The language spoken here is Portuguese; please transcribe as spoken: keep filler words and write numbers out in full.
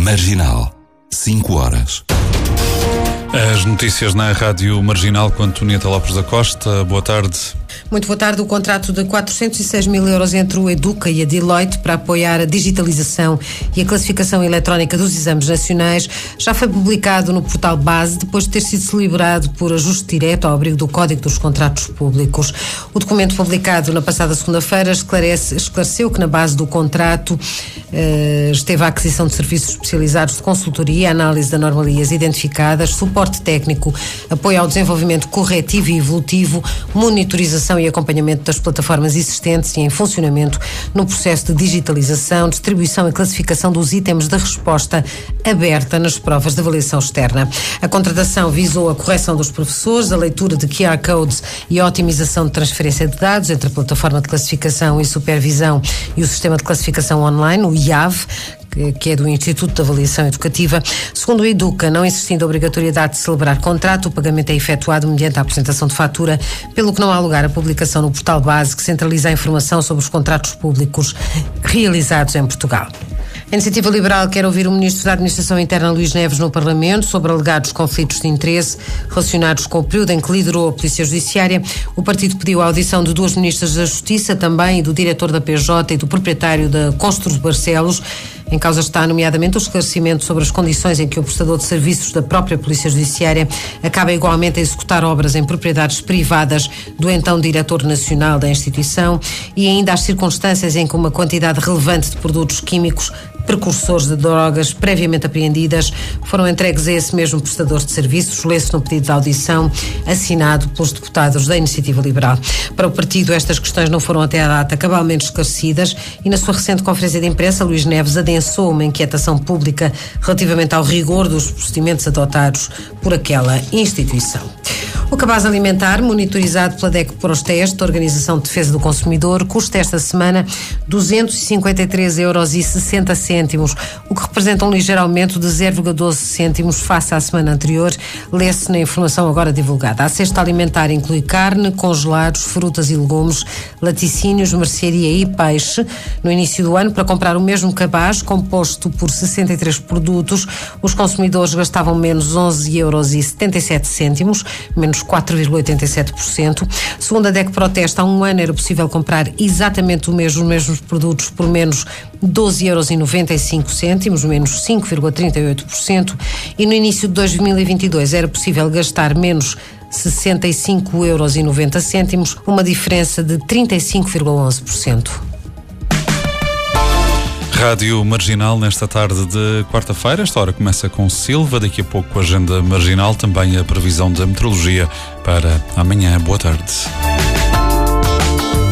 Marginal, cinco horas. As notícias na Rádio Marginal com Antonieta Lopes da Costa. Boa tarde. Muito boa tarde. O contrato de quatrocentos e seis mil euros entre o Educa e a Deloitte para apoiar a digitalização e a classificação eletrónica dos exames nacionais já foi publicado no portal Base, depois de ter sido celebrado por ajuste direto ao abrigo do Código dos Contratos Públicos. O documento publicado na passada segunda-feira esclarece, esclareceu que na base do contrato eh, esteve a aquisição de serviços especializados de consultoria, análise de anomalias identificadas, suporte técnico, apoio ao desenvolvimento corretivo e evolutivo, monitorização e acompanhamento das plataformas existentes e em funcionamento no processo de digitalização, distribuição e classificação dos itens de resposta aberta nas provas de avaliação externa. A contratação visou a correção dos professores, a leitura de Q R Codes e a otimização de transferência de dados entre a plataforma de classificação e supervisão e o sistema de classificação online, o I A V, que é do Instituto de Avaliação Educativa. Segundo o Educa, não existindo a obrigatoriedade de celebrar contrato, o pagamento é efetuado mediante a apresentação de fatura, pelo que não há lugar a publicação no portal Base, que centraliza a informação sobre os contratos públicos realizados em Portugal. A Iniciativa Liberal quer ouvir o Ministro da Administração Interna, Luís Neves, no Parlamento sobre alegados conflitos de interesse relacionados com o período em que liderou a Polícia Judiciária. O partido pediu a audição de duas Ministras da Justiça, também do diretor da P J e do proprietário da Constru Barcelos. Em causa está, nomeadamente, o esclarecimento sobre as condições em que o prestador de serviços da própria Polícia Judiciária acaba igualmente a executar obras em propriedades privadas do então diretor nacional da instituição, e ainda as circunstâncias em que uma quantidade relevante de produtos químicos precursores de drogas previamente apreendidas foram entregues a esse mesmo prestador de serviços, lê-se no pedido de audição assinado pelos deputados da Iniciativa Liberal. Para o partido, estas questões não foram até à data cabalmente esclarecidas e, na sua recente conferência de imprensa, Luís Neves adensou uma inquietação pública relativamente ao rigor dos procedimentos adotados por aquela instituição. O cabaz alimentar, monitorizado pela D E C Proteste, Organização de Defesa do Consumidor, custa esta semana duzentos e cinquenta e três euros e sessenta cêntimos, o que representa um ligeiro aumento de zero vírgula doze cêntimos face à semana anterior, lê-se na informação agora divulgada. A cesta alimentar inclui carne, congelados, frutas e legumes, laticínios, mercearia e peixe. No início do ano, para comprar o mesmo cabaz, composto por sessenta e três produtos, os consumidores gastavam menos onze euros e setenta e sete cêntimos, menos quatro vírgula oitenta e sete por cento. Segundo a D E C Proteste, há um ano era possível comprar exatamente o mesmo, os mesmos produtos por menos doze euros e noventa e cinco cêntimos, menos cinco vírgula trinta e oito por cento, e no início de dois mil e vinte e dois era possível gastar menos sessenta e cinco euros e noventa cêntimos, uma diferença de trinta e cinco vírgula onze por cento. Rádio Marginal nesta tarde de quarta-feira. Esta hora começa com Silva, daqui a pouco a agenda marginal, também a previsão da meteorologia para amanhã. Boa tarde.